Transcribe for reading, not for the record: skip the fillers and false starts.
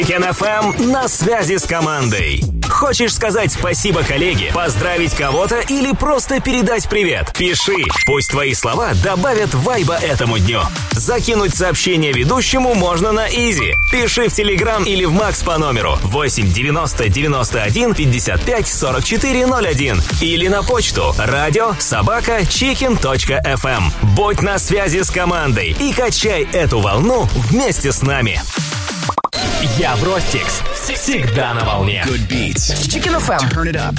Chicken FM на связи с командой. Хочешь сказать спасибо коллеге, поздравить кого-то или просто передать привет? Пиши, пусть твои слова добавят вайба этому дню. Закинуть сообщение ведущему можно на Easy. Пиши в Telegram или в Max по номеру 8 90 91 55 44 01 или на почту radio@chicken.fm. Будь на связи с командой и качай эту волну вместе с нами. Я Бростикс. Всегда на волне. Good beats. Chicken FM. Turn it up.